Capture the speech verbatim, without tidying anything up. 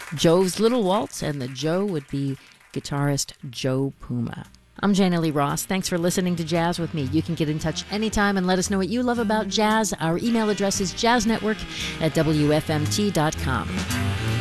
Joe's Little Waltz, and the Joe would be guitarist Joe Puma. I'm Jana Lee Ross. Thanks for listening to Jazz with me. You can get in touch anytime and let us know what you love about jazz. Our email address is jazznetwork at w f m t dot com.